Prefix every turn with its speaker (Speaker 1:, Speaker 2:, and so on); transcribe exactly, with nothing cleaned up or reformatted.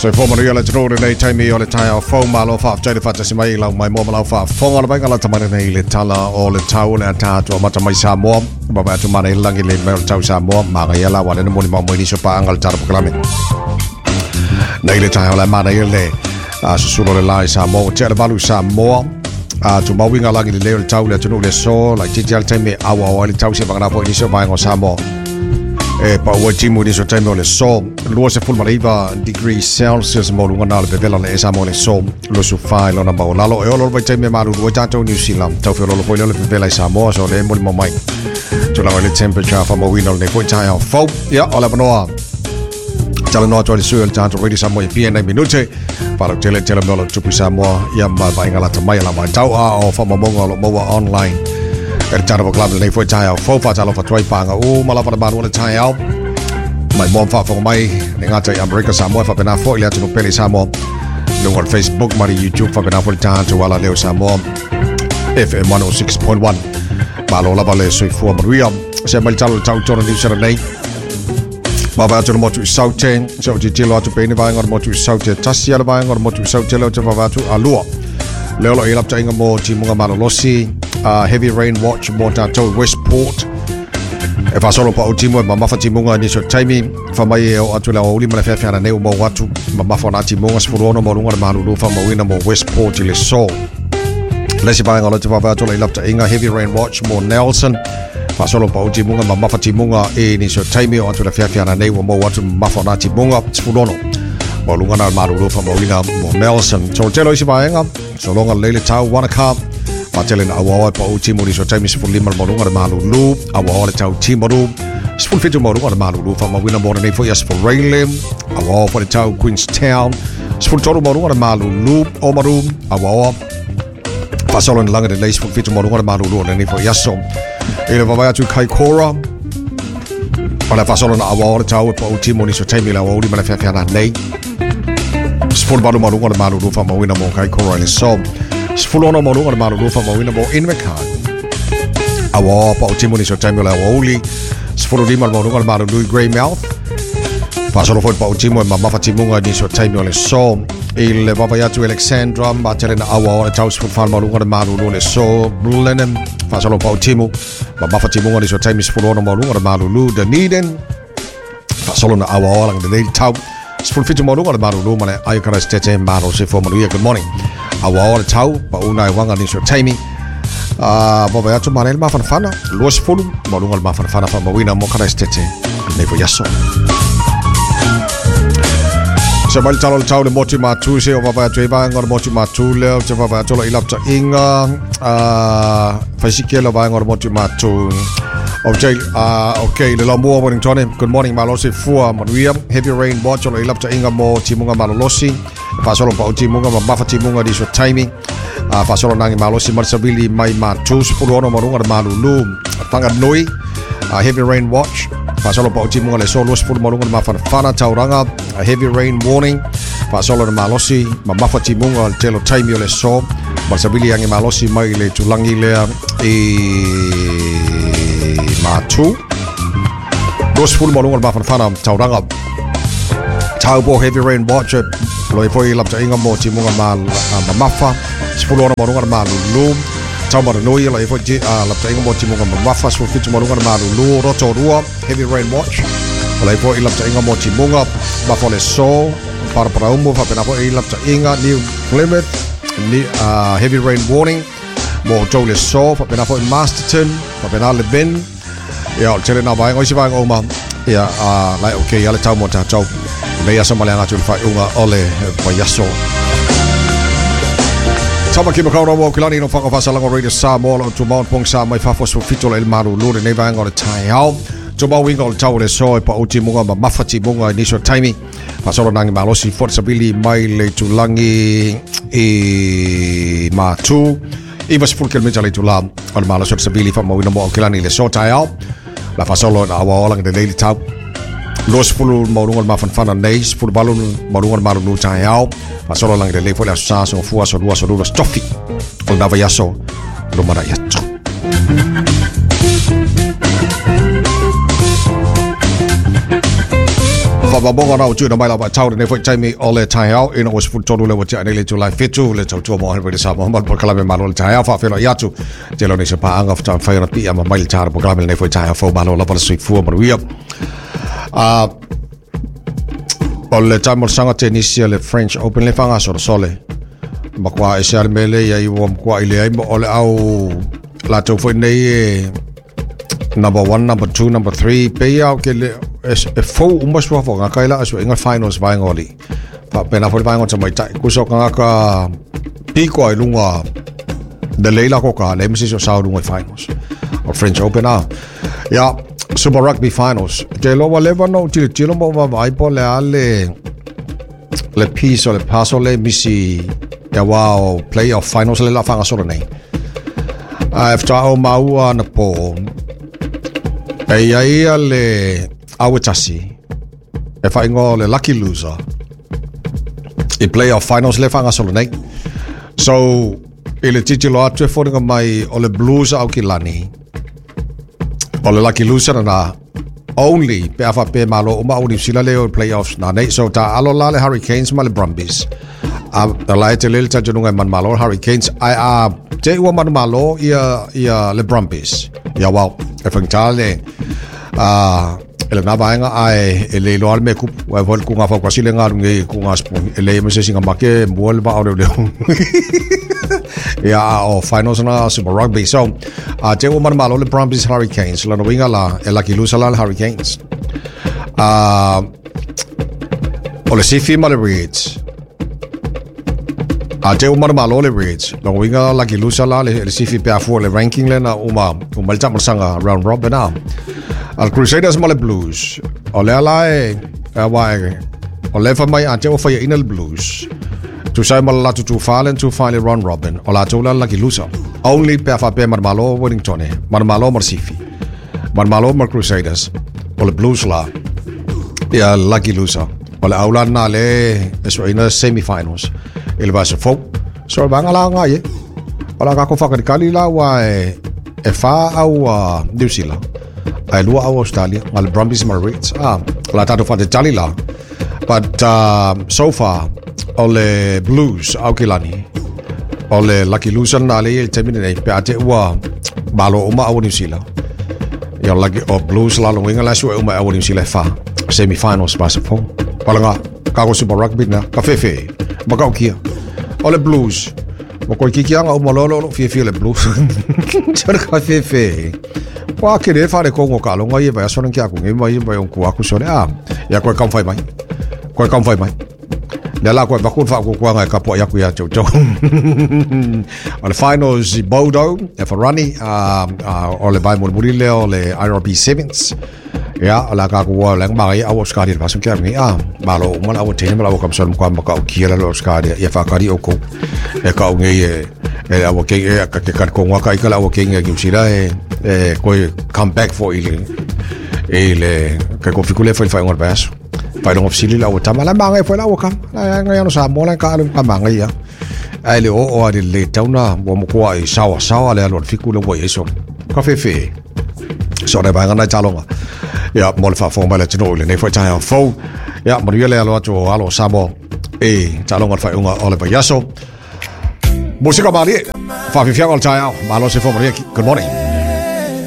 Speaker 1: So for mo le tro le time me ole tai fo malo fa try fa tsi mai la mai mo malo fa fo ngala ba ngala tamane nei le tala o le tau le ta to mata mai sa mo ba ba tu mane langi le me tau sa mo ma ga yala wala mo ni mo ni so pa angal tar proklame nei le tai la ma nei le a su le lai sa mo te le balu sa mo a tu ma winga langi le le tau le tu le so la ti ti al time awa o le tau se ba na fo ni so ba ngo sa mo e pa o timu ni so time le so lo se full mariva degree celsius mo lunga na le bevela le esa mo le so lo su fai lo na ba la lo e lo vai time maru lo tanto New Zealand tau fe lo lo le bevela sa mo so le mo mo mai to la le temperature fa mo wino le foi tai fo ya ola banoa tala no to le su el tanto ready sa mo e pia na minute para tele tele mo lo tupu sa mo ya ma ba ngala tamai la ba tau a o fa mo mo lo mo online e tara club le foi tai fo fa tala fa troi panga o mala para ba no le tai mai mom fa fo mai ninga tai America Samoa fa pena fo ile atu pele Samoa no on Facebook mari YouTube fa pena fo tanto wala leo Samoa F M one oh six point one malo la vale sui fo maria se mal talo tau toro ni sera nei ma va atu mo tu saute so ti tilo atu pene va ngor mo tu saute tasia va ngor mo tu saute lo te va atu alua leo lo ilap tainga mo ti munga malo losi uh, heavy rain watch mo tato Westport e fa solo pa o timo ma mafa timunga ni so taimi fa mai o atu la o lima le fa fa na ne mo watu ma mafa na timunga se furono mo lunga ma lu fa mo wina mo Westport le so le si ba ngalo te fa va to le lapta inga heavy rain watch mo Nelson fa solo pa o timunga ma mafa timunga e ni so taimi o atu la fa fa na ne mo watu mafa na timunga se furono mo lunga na ma lu fa mo wina mo Nelson so te lo si ba nga so longa le le tau wana ka Matelen awa pa o timu ni so taimi se fulima mo lunga ma lu lu awa le tau timu lu se ful fitu mo lunga ma lu lu fa ma wina mo nei fo yes for Railem awa for the tau Queenstown se ful toro mo lunga ma lu lu o maru awa fa solo en langa de leis ful fitu mo lunga ma lu lu nei fo yaso ele va vai atu Kaikoura para fa solo na awa le tau pa o timu ni so taimi la o lima le fa fa na nei se ful balu mo lunga ma lu lu fa ma wina mo Kaikoura le so Sfulono mo lunga ma lu fa mo wina mo in mekan awa pa o timu ni so taimi la o li sfolo lima mo lunga ma lu Greymouth fa solo fo pa o timu ma mafa timunga ni so taimi le so il va va tu Alexandra ma terena awa tau sfolo fa mo lunga ma lu le so Blenheim fa solo pa o timu ma mafa timunga ni so taimi sfolo mo lunga ma lu Dunedin fa solo na awa lang de tau sfolo fitu mo lunga ma lu ma le ai kara stete ma ro se fo mo good morning awa o tau pa una wanga ni so taimi ah bo ba tu manel ma fanfana los fulu mo lunga ma fanfana fa mo wina mo kara stete nei fo yaso se mal talo tau le moti ma tu se o ba tu ba ngor moti ma tu le o te ba tu lo ilapta inga ah fa sikelo ba ngor moti ma tu Okay, uh, okay, le lamua morning tone. Good morning, Malosi Fua Maria. Heavy rain watch lo ilapta inga mo timunga Malolosi. Fa solo pa timunga ma mafa timunga di so timing. Uh, fa solo nangi Malosi Marsabili mai ma tu sepuluh mo runga Malulu. Tanga noi. Uh, heavy rain watch. Fa solo pa timunga le solo sepuluh mo runga ma fana tauranga. Uh, heavy rain warning. Fa solo na Malosi ma mafa timunga telo timing le so. Marsabili yang Malosi mai le tulangi le e Matu dos full mo lunga ma fana tauranga tau bo heavy rain watch loi foi lapta inga mo timunga ma ma mafa sepuluh mo lunga ma lu tau ma noi loi foi lapta inga mo timunga ma mafa so fitu mo lunga ma lu roto rua heavy rain watch loi foi lapta inga mo timunga ma fole so para para umo fa pena foi lapta inga new limit ni heavy rain warning mo tole so fa pena foi Masterton fa pena le ben ya tele na vai ngoi si vai ngoma ya a lai okay ya le tau mo ta tau le ya so male nga tu fa unga ole pa yaso tama ki makau mo kilani no fa fa sala ngo radio sa mo lo tu mount pong sa mai fa fo so fitol el maru lu ne vai ngo le tai au tu ba wingo le tau le so pa uti mo ma mafati mo nga ni so timing fa solo nangi malosi fortsabili mai le tu langi e ma tu i was full kilometer le tu la al malo fortsabili fa mo no mo kilani le so tai au la fa solo na wa lang de daily tau los fulu mo lunga ma fan fan neis fulu balun mo lunga ma lu tai au fa solo lang de le fo la sa so fu so dua so dua stoffi on dava yaso lo mara yato ba bonga na uchu na mai la ba chau ne foi chai mi ole thai hao in was fu to le wa cha ne le July fitu le chau tu mo han be sa Muhammad por kala me malol thai fa fe lo ya tu je lo ne se pa anga fa fa pi ama mai char por kala me ne foi thai fo malol la pa sui fu mo wi a ole chai mo sanga tennis le French Open le fanga so sole ma kwa e se mele ya i wo kwa ile ai mo ole au la tu foi nei number one, number two, number three, pe out ke le e fo uma swa fo nga kaila aso inga finals vai ngoli. Pa pena fo vai ngon mai tai ku so nga ka pi ko ai lunga de leila ko ka le misi so sa lunga finals. O French Open a. Ya Super Rugby finals. De lo wa level no ti ti lo mo va vai po le ale le piso le paso le misi ya wow playoff finals le la fanga so nei. After o maua na po Ei ai le awetasi e fai ngo le lucky loser i playoff finals le fanga solo nei so ele titi lo atu e fōringa mai o le Blues au ki lani o le lucky loser na only pe afa pe malo uma uni sila le o playoffs na nei so ta alo la le Hurricanes ma le Brumbies a la te le ta jununga man malo Hurricanes ai a te ua man malo ia ia le Brumbies ia wow e fangtale a ele na vaenga ai ele lo al me ku wa vol ku nga fa kwasi le nga nge ku nga spon ele me se singa make mol ba o le ya o finals na Super Rugby so a te woman malo le Brumbies Hurricanes la no winga la e la ki lusa la Hurricanes a o le sifi ma le Reds a te woman malo le Reds la winga la ki lusa la le sifi pe a fu le ranking le na uma uma ta sanga round robin na al Crusaders ma le Blues o le ala e a wae o le fa mai ante o fa ina le Blues tu sai ma la tu tu falen tu fale round robin o la tu la la ki lusa only pe fa pe mar malo Wellington e mar malo mar sifi mar malo mar Crusaders o le Blues la ya la ki lusa o le aula na le eso ina semi-finals ele va se fo so va ngala nga ye o la ka ko fa ka kali la wa e e fa au New Zealand ai lua au Australia al Brumbies ma Reds ah la tato fa de talila but uh, so far all the Blues au kilani all the lucky loser na le terminate pe ate wa balo uma au New Zealand ya lucky o Blues la longa la so uma au New Zealand fa semi finals pa se fo palanga ka ko Super Rugby na ka fefe ma ka kia all the Blues mo ko kikia nga uma lolo fi fi le Blues cer ka fefe wa ke re fa re ko ngo ka lo ngai ba so nang kia ku ngai mai ba on ku aku so le a ya ko kam fai mai ko kam fai mai le la ko ba ku fa ku ku ngai ka po ya ku ya chou chou on the finals Bodo e fa rani a o le bai mo burile o le I R B Sevens ya la ka ku wa lang mai a Oscar ba so kia ngai a ba lo mo la o te mo la kam so mo ka ma ka ki la Oscar ya fa ka ri o ko e ka ngai e e a ke e ka ke ka ko wa ka ka la o ke ngai ki sira e e koi come back for ile ile ka ko fikule foi fai ngor baso fai no ofsili la o tama la manga foi la o kam la nga no sa mo la ka lu ka manga ya ai le o o de le tauna mo mo ko ai sawa sawa le lo fikule wo yeso ka fe fe so le ba nga na chalonga ya mo le fa fo ma le tino le ne foi ta fo ya mo le lo to alo samo e chalonga fai unga Oliver Yaso música mali fa fi fiang al chao malo se fo mo good morning